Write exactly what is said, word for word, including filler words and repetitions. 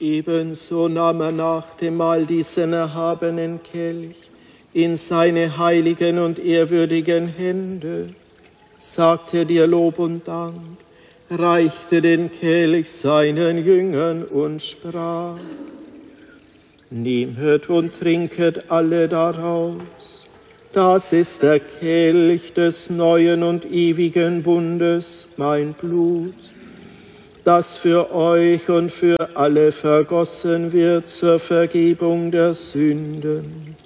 Ebenso nahm er nach dem Mahl diesen erhabenen Kelch in seine heiligen und ehrwürdigen Hände, sagte dir Lob und Dank, reichte den Kelch seinen Jüngern und sprach: Nehmet und trinket alle daraus. Das ist der Kelch des neuen und ewigen Bundes, mein Blut, das für euch und für alle vergossen wird zur Vergebung der Sünden.